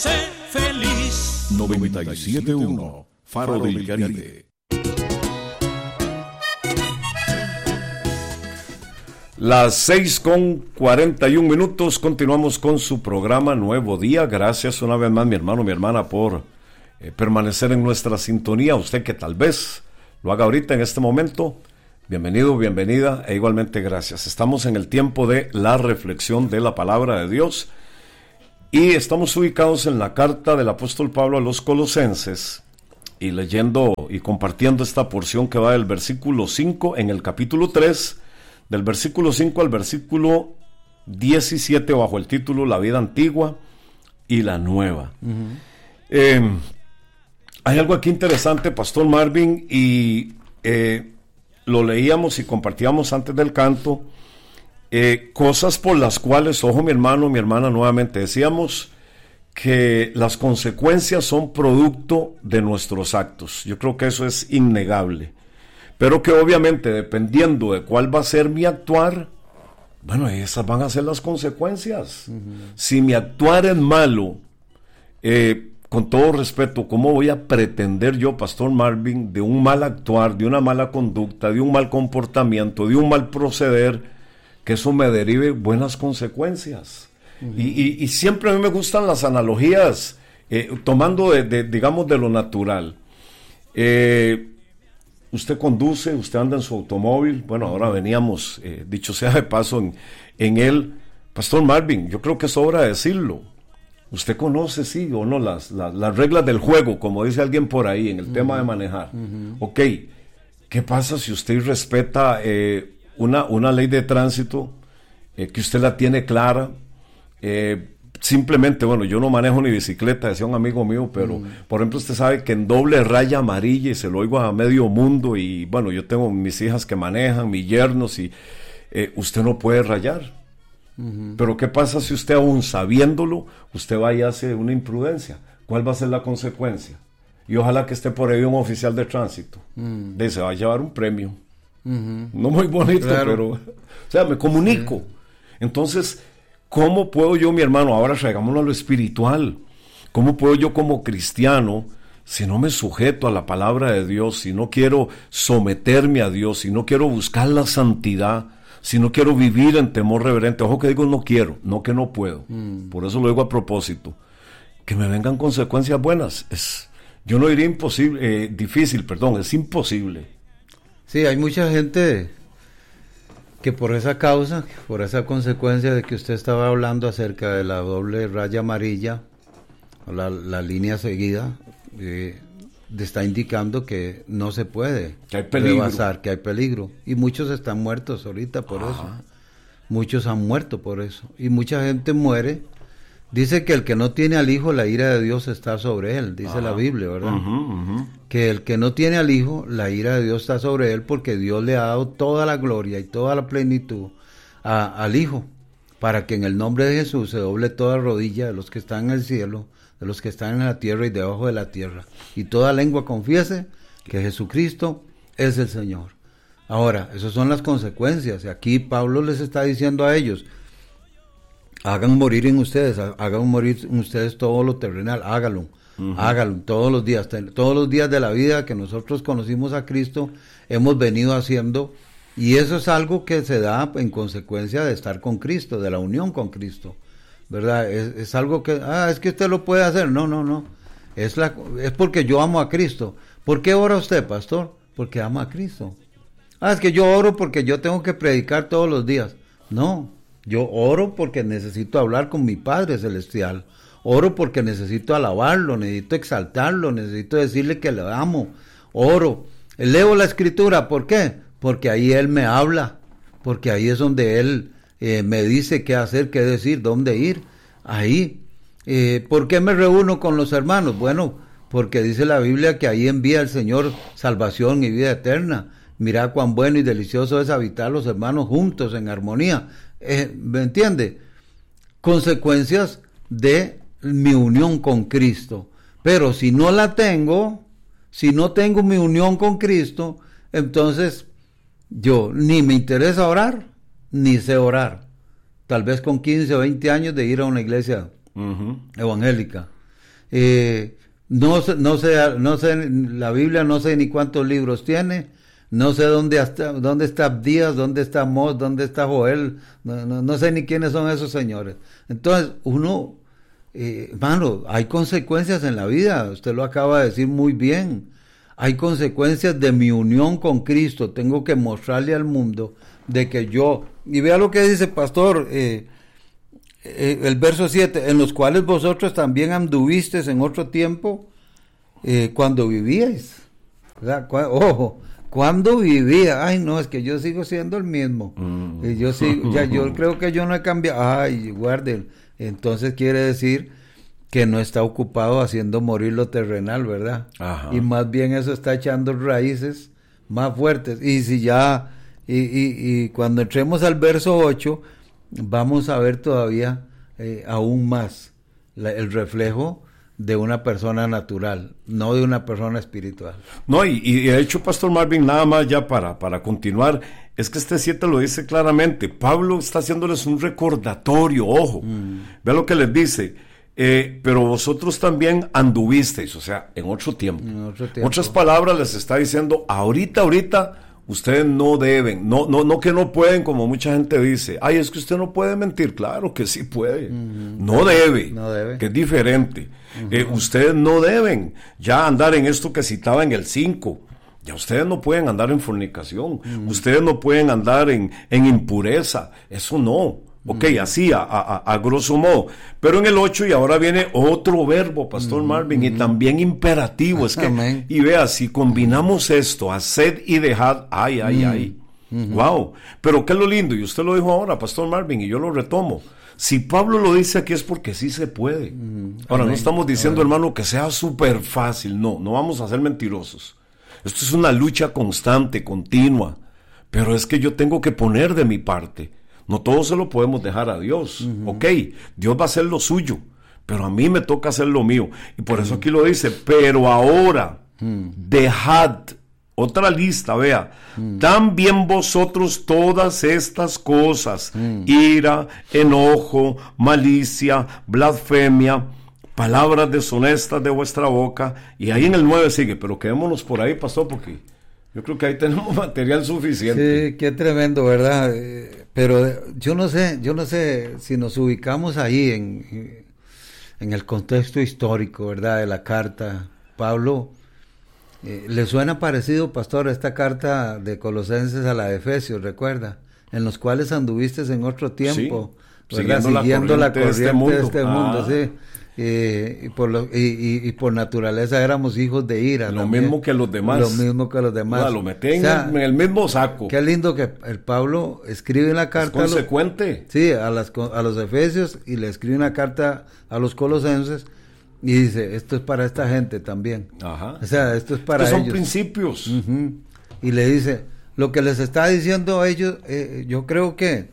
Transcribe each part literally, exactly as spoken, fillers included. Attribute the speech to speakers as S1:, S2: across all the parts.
S1: Sé feliz.
S2: noventa y siete punto uno Faro del Caribe.
S3: Las seis con cuarenta y un minutos, continuamos con su programa Nuevo Día. Gracias una vez más, mi hermano, mi hermana, por eh, permanecer en nuestra sintonía. Usted que tal vez lo haga ahorita en este momento, bienvenido, bienvenida, e igualmente gracias. Estamos en el tiempo de la reflexión de la palabra de Dios y estamos ubicados en la carta del apóstol Pablo a los Colosenses y leyendo y compartiendo esta porción que va del versículo cinco en el capítulo tres, del versículo cinco al versículo diecisiete, bajo el título La vida antigua y la nueva. Uh-huh. Eh, hay algo aquí interesante, Pastor Marvin, y eh, lo leíamos y compartíamos antes del canto, eh, cosas por las cuales, ojo mi hermano, mi hermana, nuevamente decíamos que las consecuencias son producto de nuestros actos. Yo creo que eso es innegable. Pero que obviamente, dependiendo de cuál va a ser mi actuar, bueno, esas van a ser las consecuencias. Uh-huh. Si mi actuar es malo, eh, con todo respeto, ¿cómo voy a pretender yo, Pastor Marvin, de un mal actuar, de una mala conducta, de un mal comportamiento, de un mal proceder, que eso me derive buenas consecuencias? Uh-huh. Y, y, y siempre a mí me gustan las analogías, eh, tomando, de, de, digamos, de lo natural. Eh... Usted conduce, usted anda en su automóvil, bueno, ahora veníamos, eh, dicho sea de paso, en, en él. Pastor Marvin, yo creo que es hora de decirlo. Usted conoce, sí o no, las, las, las reglas del juego, como dice alguien por ahí, en el uh-huh. tema de manejar. Uh-huh. Ok, ¿qué pasa si usted respeta eh, una, una ley de tránsito, eh, que usted la tiene clara? Eh, Simplemente, bueno, yo no manejo ni bicicleta, decía un amigo mío, pero, mm. por ejemplo, usted sabe que en doble raya amarilla, y se lo oigo a medio mundo, y bueno, yo tengo mis hijas que manejan, mis yernos, y eh, usted no puede rayar. Mm-hmm. Pero ¿qué pasa si usted, aún sabiéndolo, usted va y hace una imprudencia? ¿Cuál va a ser la consecuencia? Y ojalá que esté por ahí un oficial de tránsito. Mm. De se va a llevar un premio. Mm-hmm. No muy bonito, claro. Pero, o sea, me comunico. Sí. Entonces, ¿cómo puedo yo, mi hermano, ahora traigámonos a lo espiritual? ¿Cómo puedo yo como cristiano, si no me sujeto a la palabra de Dios, si no quiero someterme a Dios, si no quiero buscar la santidad, si no quiero vivir en temor reverente? Ojo que digo no quiero, no que no puedo. Mm. Por eso lo digo a propósito. Que me vengan consecuencias buenas. Es, yo no diría imposible, eh, difícil, perdón, es imposible.
S4: Sí, hay mucha gente que por esa causa, por esa consecuencia de que usted estaba hablando acerca de la doble raya amarilla, o la, la línea seguida, eh, está indicando que no se puede
S3: que hay peligro.
S4: rebasar, que hay peligro. Y muchos están muertos ahorita por Ajá. eso. Muchos han muerto por eso. Y mucha gente muere. Dice que el que no tiene al Hijo, la ira de Dios está sobre él, dice Ajá. la Biblia, ¿verdad? Uh-huh, uh-huh. Que el que no tiene al Hijo, la ira de Dios está sobre él, porque Dios le ha dado toda la gloria y toda la plenitud a, al Hijo, para que en el nombre de Jesús se doble toda rodilla de los que están en el cielo, de los que están en la tierra y debajo de la tierra, y toda lengua confiese que Jesucristo es el Señor. Ahora, esas son las consecuencias, y aquí Pablo les está diciendo a ellos: hagan morir en ustedes, hagan morir en ustedes todo lo terrenal, hágalo, uh-huh. hágalo todos los días, todos los días de la vida que nosotros conocimos a Cristo, hemos venido haciendo, y eso es algo que se da en consecuencia de estar con Cristo, de la unión con Cristo, ¿verdad? Es, es algo que, ah, es que usted lo puede hacer, no, no, no, es, la, es porque yo amo a Cristo. ¿Por qué ora usted, pastor? Porque ama a Cristo. Ah, es que yo oro porque yo tengo que predicar todos los días. No. Yo oro porque necesito hablar con mi Padre Celestial, oro porque necesito alabarlo, necesito exaltarlo, necesito decirle que le amo, oro, leo la Escritura, ¿por qué? Porque ahí Él me habla, porque ahí es donde Él eh, me dice qué hacer, qué decir, dónde ir, ahí. Eh, ¿Por qué me reúno con los hermanos? Bueno, porque dice la Biblia que ahí envía el Señor salvación y vida eterna. Mirad cuán bueno y delicioso es habitar los hermanos juntos en armonía. Eh, ¿Me entiende? Consecuencias de mi unión con Cristo. Pero si no la tengo, si no tengo mi unión con Cristo, entonces yo ni me interesa orar, ni sé orar. Tal vez con quince o veinte años de ir a una iglesia uh-huh. evangélica. Eh, no, sé- no, sé, no sé, la Biblia no sé ni cuántos libros tiene, no sé dónde está, dónde está Abdías, dónde está Mos, dónde está Joel, no, no, no sé ni quiénes son esos señores. Entonces, uno, eh, hermano, hay consecuencias en la vida, usted lo acaba de decir muy bien. Hay consecuencias de mi unión con Cristo. Tengo que mostrarle al mundo de que yo... Y vea lo que dice pastor, eh, eh, el verso siete, en los cuales vosotros también anduvisteis en otro tiempo eh, cuando vivíais. ¿Verdad? Cu- Ojo, cuando vivía. Ay, no, es que yo sigo siendo el mismo.
S3: Mm.
S4: Y yo, sigo, ya, yo creo que yo no he cambiado. Ay, guarden. Entonces quiere decir que no está ocupado haciendo morir lo terrenal, ¿verdad?
S3: Ajá.
S4: Y más bien eso está echando raíces más fuertes. Y si ya, y, y, y cuando entremos al verso ocho, vamos a ver todavía eh, aún más la, el reflejo de una persona natural, no de una persona espiritual.
S3: No, y, y de hecho, Pastor Marvin, nada más ya para, para continuar, es que este siete lo dice claramente. Pablo está haciéndoles un recordatorio, ojo. Mm. Vea lo que les dice. Eh, pero vosotros también anduvisteis, o sea, en otro tiempo.
S4: En otro tiempo.
S3: Otras palabras les está diciendo, ahorita, ahorita, ustedes no deben, no, no, no que no pueden, como mucha gente dice, ay, es que usted no puede mentir, claro que sí puede, uh-huh. no debe,
S4: no debe,
S3: que es diferente, uh-huh. eh, ustedes no deben ya andar en esto que citaba en el cinco, ya ustedes no pueden andar en fornicación, uh-huh. ustedes no pueden andar en, en impureza, eso no. Ok, mm. así, a, a, a grosso modo. Pero en el ocho, y ahora viene otro verbo, Pastor mm. Marvin, mm. y también imperativo. Es que,
S4: Amén.
S3: Y vea, si combinamos esto, haced y dejad, ay, ay, mm. ay. Mm-hmm. Wow. Pero qué es lo lindo, y usted lo dijo ahora, Pastor Marvin, y yo lo retomo. Si Pablo lo dice aquí es porque sí se puede. Mm. Ahora, Amén. No estamos diciendo, Amén. Hermano, que sea súper fácil. No, no vamos a ser mentirosos. Esto es una lucha constante, continua. Pero es que yo tengo que poner de mi parte. No todo se lo podemos dejar a Dios, uh-huh. ok, Dios va a hacer lo suyo, pero a mí me toca hacer lo mío, y por uh-huh. eso aquí lo dice, pero ahora, uh-huh. dejad, otra lista, vea, uh-huh. también vosotros todas estas cosas, uh-huh. ira, enojo, malicia, blasfemia, palabras deshonestas de vuestra boca, y ahí en el nueve sigue, pero quedémonos por ahí, pastor, porque yo creo que ahí tenemos material suficiente.
S4: Sí, qué tremendo, ¿verdad? Eh, pero yo no sé, yo no sé si nos ubicamos ahí en, en el contexto histórico, ¿verdad? De la carta. Pablo, eh, ¿le suena parecido, pastor, esta carta de Colosenses a la de Efesios, recuerda? En los cuales anduviste en otro tiempo,
S3: sí,
S4: ¿verdad? Siguiendo, Siguiendo la corriente, la corriente de este mundo, de este mundo
S3: ah.
S4: sí. Eh, y, por lo, y, y, y por naturaleza éramos hijos de ira.
S3: Lo
S4: también.
S3: mismo que los demás.
S4: Lo mismo que los demás.
S3: O sea, lo metí en, o sea, el, en el mismo saco.
S4: Qué lindo que el Pablo escribe en la carta.
S3: Es consecuente.
S4: A los, sí, a, las, a los Efesios, y le escribe una carta a los Colosenses y dice, esto es para esta gente también.
S3: Ajá.
S4: O sea, esto es para
S3: Estos
S4: ellos.
S3: Son principios.
S4: Uh-huh. Y le dice, lo que les está diciendo a ellos, eh, yo creo que,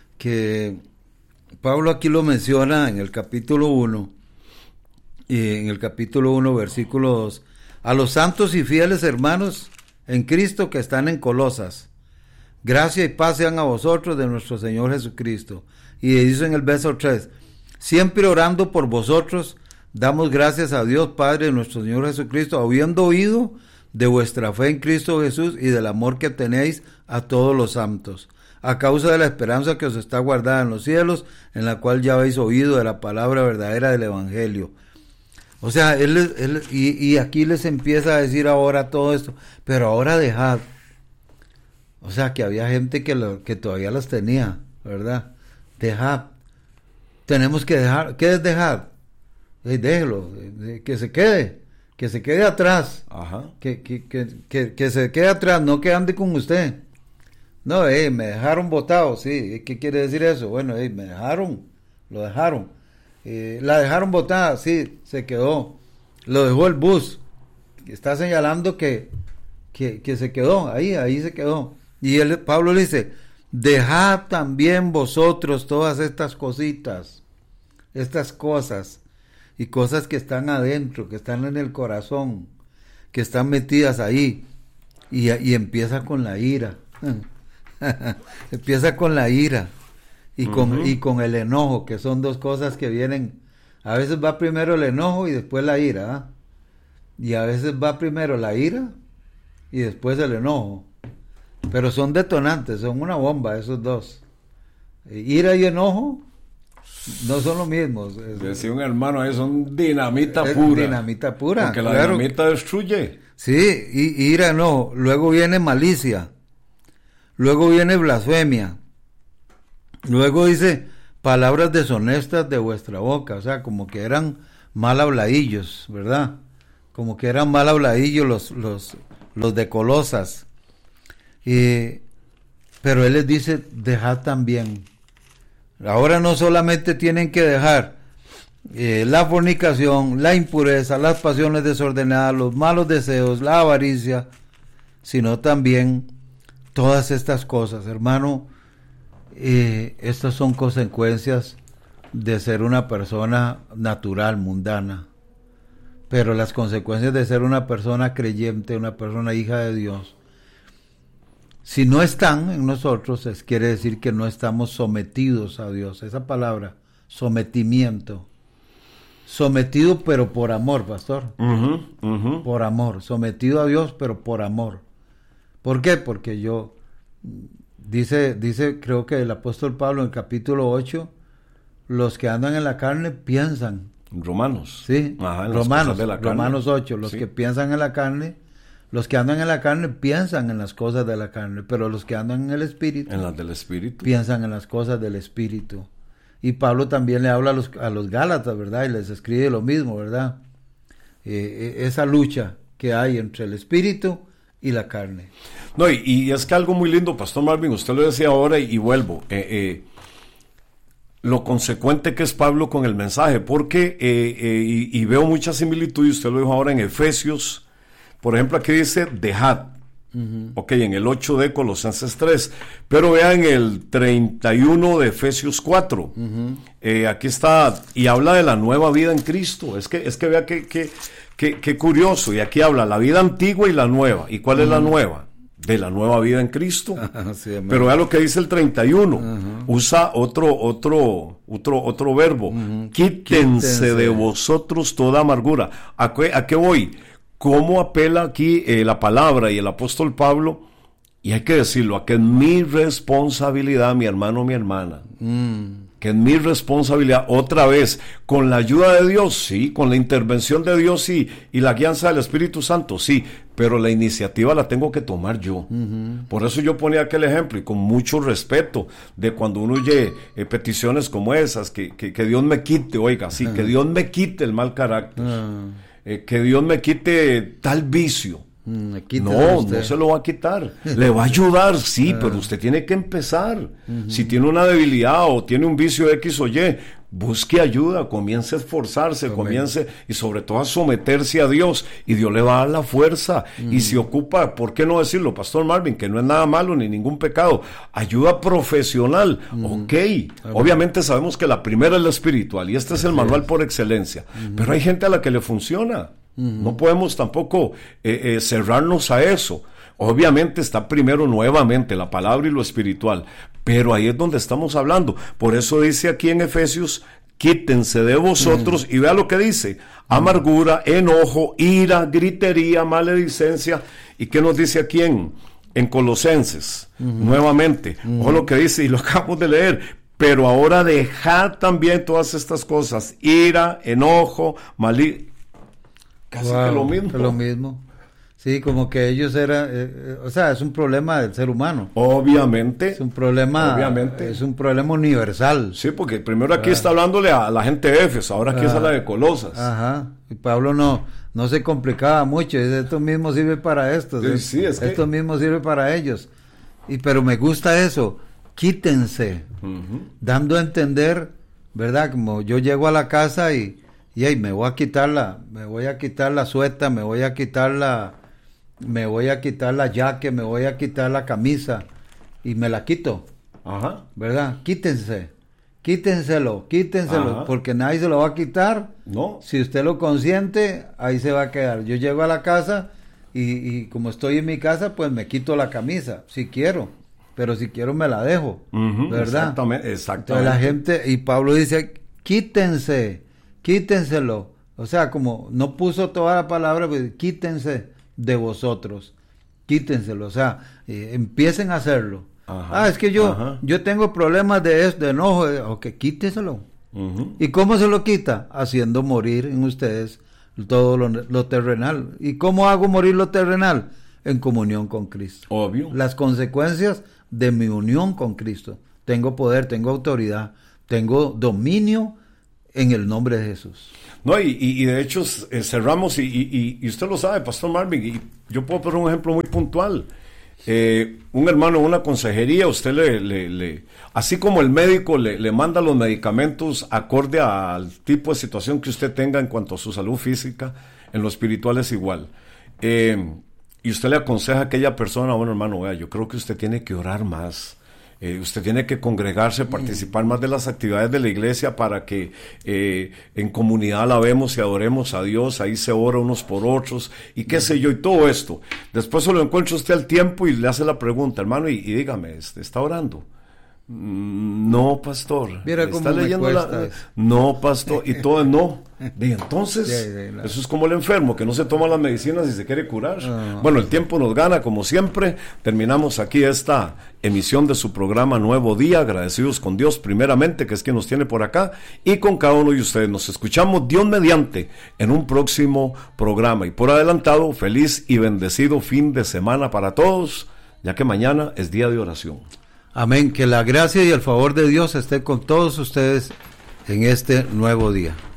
S4: que Pablo aquí lo menciona en el capítulo uno. Y en el capítulo uno, versículo dos, a los santos y fieles hermanos en Cristo que están en Colosas, gracia y paz sean a vosotros de nuestro Señor Jesucristo. Y dice en el verso tres, siempre orando por vosotros, damos gracias a Dios Padre de nuestro Señor Jesucristo, habiendo oído de vuestra fe en Cristo Jesús y del amor que tenéis a todos los santos, a causa de la esperanza que os está guardada en los cielos, en la cual ya habéis oído de la palabra verdadera del Evangelio. O sea, él, él y, y aquí les empieza a decir ahora todo esto, pero ahora dejad. O sea, que había gente que, lo, que todavía las tenía, ¿verdad? Dejad. Tenemos que dejar. ¿Qué es dejar? Eh, déjelo, eh, que se quede, que se quede atrás.
S3: Ajá.
S4: Que, que, que, que, que se quede atrás, no que ande con usted. No, eh, me dejaron botado, sí. ¿Qué quiere decir eso? Bueno, eh, me dejaron, lo dejaron. Eh, la dejaron botada, sí, se quedó, lo dejó el bus, está señalando que, que, que se quedó, ahí, ahí se quedó, y él, Pablo le dice, dejad también vosotros todas estas cositas, estas cosas, y cosas que están adentro, que están en el corazón, que están metidas ahí, y, y empieza con la ira, empieza con la ira, Y con, uh-huh. y con el enojo, que son dos cosas que vienen A veces va primero el enojo y después la ira, ¿ah? Y a veces va primero la ira y después el enojo. Pero son detonantes, son una bomba esos dos. Ira y enojo no son lo mismo.
S3: Decía un hermano, ahí son dinamita
S4: es
S3: pura.
S4: Dinamita pura.
S3: Porque la
S4: claro.
S3: dinamita destruye.
S4: Sí, y ira, enojo. Luego viene malicia. Luego viene blasfemia. Luego dice palabras deshonestas de vuestra boca. O sea, como que eran mal habladillos, ¿verdad? Como que eran mal habladillos los, los, los de Colosas. Y, pero él les dice, dejad también. Ahora no solamente tienen que dejar eh, la fornicación, la impureza, las pasiones desordenadas, los malos deseos, la avaricia, sino también todas estas cosas, hermano. Eh, estas son consecuencias de ser una persona natural, mundana. Pero las consecuencias de ser una persona creyente, una persona hija de Dios, si no están en nosotros, es, quiere decir que no estamos sometidos a Dios. Esa palabra, sometimiento. Sometido pero por amor, pastor.
S3: Uh-huh, uh-huh.
S4: Por amor. Sometido a Dios pero por amor. ¿Por qué? Porque yo, dice, dice creo que el apóstol Pablo en el capítulo ocho, los que andan en la carne piensan.
S3: Romanos.
S4: Sí,
S3: Ajá, en
S4: Romanos,
S3: de la
S4: Romanos ocho, los
S3: sí.
S4: que piensan en la carne, los que andan en la carne piensan en las cosas de la carne, pero los que andan en el espíritu,
S3: en las del espíritu,
S4: piensan en las cosas del espíritu. Y Pablo también le habla a los, a los Gálatas, ¿verdad? Y les escribe lo mismo, ¿verdad? Eh, esa lucha que hay entre el espíritu y la carne.
S3: No, y, y es que algo muy lindo, Pastor Marvin, usted lo decía ahora y, y vuelvo, eh, eh, lo consecuente que es Pablo con el mensaje, porque, eh, eh, y, y veo mucha similitud, y usted lo dijo ahora en Efesios, por ejemplo, aquí dice, dejad, uh-huh. Ok, en el ocho de Colosenses tres, pero vean el treinta y uno de Efesios cuatro, uh-huh. eh, aquí está, y habla de la nueva vida en Cristo, es que, es que vea que, que, que, que curioso, y aquí habla la vida antigua y la nueva, ¿y cuál uh-huh. es la nueva? De la nueva vida en Cristo. Sí, pero vea lo que dice el treinta y uno. Uh-huh. Usa otro, otro, otro, otro verbo. Uh-huh. Quítense, Quítense de vosotros toda amargura. ¿A qué, a qué voy? ¿Cómo apela aquí eh, la palabra y el apóstol Pablo? Y hay que decirlo, a que es mi responsabilidad, mi hermano, mi hermana. Mm. Que es mi responsabilidad, otra vez, con la ayuda de Dios, sí, con la intervención de Dios, sí, y la guianza del Espíritu Santo, sí, pero la iniciativa la tengo que tomar yo. Uh-huh. Por eso yo ponía aquel ejemplo, y con mucho respeto, de cuando uno oye eh, peticiones como esas, que, que, que Dios me quite, oiga, sí, uh-huh. que Dios me quite el mal carácter, uh-huh. eh, que Dios me quite tal vicio.
S4: Mm,
S3: no, usted. no se lo va a quitar. Le va a ayudar, sí, pero usted tiene que empezar. Uh-huh. Si tiene una debilidad o tiene un vicio X o Y, busque ayuda, comience a esforzarse, Amén. comience y sobre todo a someterse a Dios y Dios le va a dar la fuerza. Uh-huh. Y si ocupa, ¿por qué no decirlo, Pastor Marvin? Que no es nada malo ni ningún pecado. Ayuda profesional, uh-huh. ok. Amén. Obviamente sabemos que la primera es la espiritual y este es el manual por excelencia. Uh-huh. Pero hay gente a la que le funciona. Uh-huh. No podemos tampoco eh, eh, cerrarnos a eso. Obviamente está primero nuevamente la palabra y lo espiritual, pero ahí es donde estamos hablando. Por eso dice aquí en Efesios, quítense de vosotros, uh-huh. y vea lo que dice, amargura, enojo, ira, gritería, maledicencia. ¿Y qué nos dice aquí en, en Colosenses? Uh-huh. Nuevamente, uh-huh. ojo lo que dice, y lo acabamos de leer, pero ahora dejad también todas estas cosas, ira, enojo, maledicencia. Casi wow, que lo mismo.
S4: Que lo mismo. Sí, como que ellos eran, eh, o sea, es un problema del ser humano.
S3: Obviamente.
S4: Es un problema,
S3: obviamente.
S4: Es un problema universal.
S3: Sí, porque primero aquí ah. está hablándole a la gente de Éfeso, ahora aquí ah. es a la de Colosas.
S4: Ajá. Y Pablo no, no se complicaba mucho, dice, esto mismo sirve para estos,
S3: sí, sí, es
S4: esto
S3: que...
S4: mismo sirve para ellos. Y pero me gusta eso, quítense, uh-huh. dando a entender, ¿verdad? Como yo llego a la casa y y ahí me voy a quitar la, me voy a quitar la sueta, me voy a quitar la, me voy a quitar la jaque, me voy a quitar la camisa y me la quito.
S3: Ajá.
S4: ¿Verdad? Quítense, quítenselo, quítenselo, Ajá. porque nadie se lo va a quitar.
S3: No.
S4: Si usted lo consiente, ahí se va a quedar. Yo llego a la casa y, y como estoy en mi casa, pues me quito la camisa, si quiero, pero si quiero me la dejo, uh-huh. ¿verdad?
S3: Exactamente, exactamente.
S4: Entonces la gente, y Pablo dice, quítense. quítenselo. O sea, como no puso toda la palabra, pues, quítense de vosotros, quítenselo. O sea, eh, empiecen a hacerlo. Ajá, ah, es que yo, ajá. yo tengo problemas de esto, de enojo. De, ok, quíteselo. Uh-huh. ¿Y cómo se lo quita? Haciendo morir en ustedes todo lo, lo terrenal. ¿Y cómo hago morir lo terrenal? En comunión con Cristo.
S3: Obvio.
S4: Las consecuencias de mi unión con Cristo. Tengo poder, tengo autoridad, tengo dominio en el nombre de Jesús.
S3: No, y, y, y de hecho eh, cerramos, y, y, y usted lo sabe, Pastor Marvin, y yo puedo poner un ejemplo muy puntual. Eh, un hermano en una consejería, usted le, le, le así como el médico le, le manda los medicamentos acorde al tipo de situación que usted tenga en cuanto a su salud física, en lo espiritual es igual. Eh, y usted le aconseja a aquella persona, bueno hermano, vea, yo creo que usted tiene que orar más. Eh, usted tiene que congregarse, participar más de las actividades de la iglesia para que eh, en comunidad alabemos y adoremos a Dios, ahí se ora unos por otros, y qué sé yo, y todo esto. Después se lo encuentra usted al tiempo y le hace la pregunta, hermano, y, y dígame, ¿está orando? No, pastor.
S4: Mira cómo está leyendo me la...
S3: No, pastor, y todo no. Y entonces, sí, sí, no. Eso es como el enfermo que no se toma las medicinas y se quiere curar. No. Bueno, el tiempo nos gana, como siempre. Terminamos aquí esta emisión de su programa Nuevo Día, agradecidos con Dios primeramente, que es quien nos tiene por acá, y con cada uno de ustedes. Nos escuchamos Dios mediante en un próximo programa. Y por adelantado, feliz y bendecido fin de semana para todos, ya que mañana es día de oración.
S4: Amén, que la gracia y el favor de Dios esté con todos ustedes en este nuevo día.